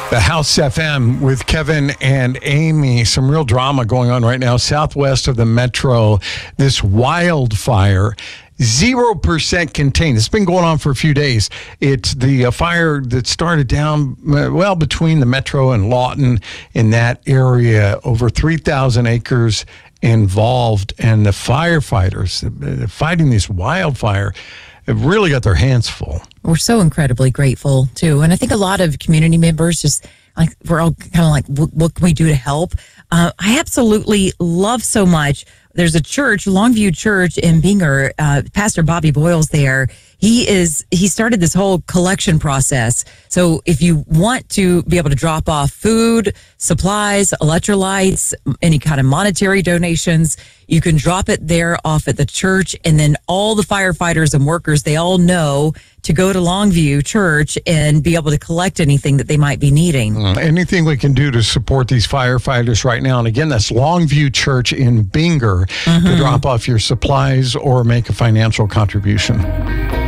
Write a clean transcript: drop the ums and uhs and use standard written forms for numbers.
The House FM with Kevin and Amy. Some real drama going on right now southwest of the metro. This wildfire, 0% contained. It's been going on for a few days. It's the fire that started down, between the metro and Lawton in that area. Over 3,000 acres involved. And the firefighters fighting this wildfire have really got their hands full. We're so incredibly grateful, too. And I think a lot of community members just, like, we're all kind of like, what can we do to help? I absolutely love so much. There's a church, Longview Church in Binger. Pastor Bobby Boyle's there. He started this whole collection process. So if you want to be able to drop off food, supplies, electrolytes, any kind of monetary donations, you can drop it there off at the church. And then all the firefighters and workers, they all know to go to Longview Church and be able to collect anything that they might be needing. Anything we can do to support these firefighters right now. And again, that's Longview Church in Binger to drop off your supplies or make a financial contribution.